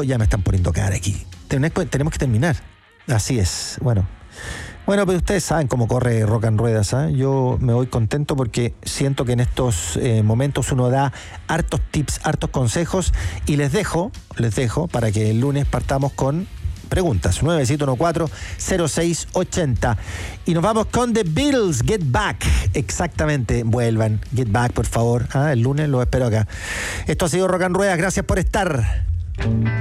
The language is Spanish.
Ya me están poniendo cara aquí. Tenemos que terminar. Así es. Bueno, pero ustedes saben cómo corre Rock and Ruedas, ¿eh? Yo me voy contento porque siento que en estos momentos uno da hartos tips, hartos consejos, y les dejo para que el lunes partamos con preguntas. 9714-0680. Y nos vamos con The Beatles, Get Back. Exactamente, vuelvan. Get Back, por favor. El lunes los espero acá. Esto ha sido Rock and Ruedas. Gracias por estar.